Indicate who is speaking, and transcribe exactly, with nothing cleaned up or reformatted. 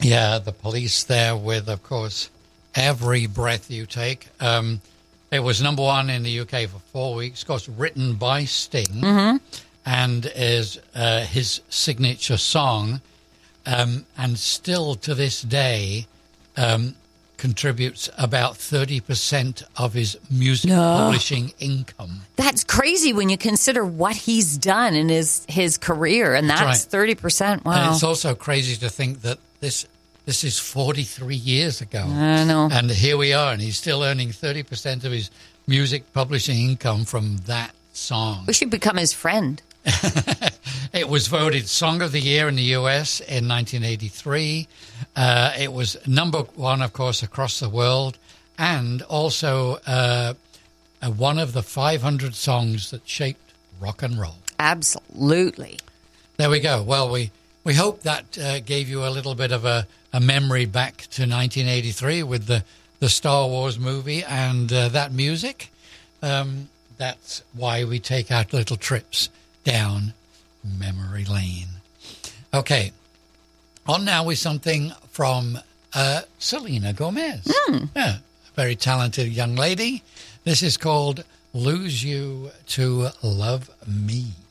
Speaker 1: Yeah, the Police there with, of course, Every Breath You Take. Um, it was number one in the U K for four weeks. Of course, written by Sting,
Speaker 2: Mm-hmm.
Speaker 1: and is uh, his signature song, um, and still to this day um, contributes about thirty percent of his music
Speaker 2: No.
Speaker 1: publishing income.
Speaker 2: That's crazy when you consider what he's done in his, his career, and that's,
Speaker 1: That's right.
Speaker 2: thirty percent.
Speaker 1: And
Speaker 2: Wow.
Speaker 1: it's also crazy to think that this this is forty-three years ago.
Speaker 2: I know.
Speaker 1: And here we are, and he's still earning thirty percent of his music publishing income from that song.
Speaker 2: We should become his friend.
Speaker 1: It was voted Song of the Year in the U S in nineteen eighty-three. Uh, it was number one, of course, across the world, and also uh, uh, one of the five hundred songs that shaped rock and roll.
Speaker 2: Absolutely.
Speaker 1: There we go. Well, we, we hope that uh, gave you a little bit of a, a memory back to nineteen eighty-three with the, the Star Wars movie and uh, that music. Um, that's why we take our little trips down memory lane. Okay, on now with something from uh, Selena Gomez.
Speaker 2: Mm.
Speaker 1: Yeah, a very talented young lady. This is called Lose You to Love Me.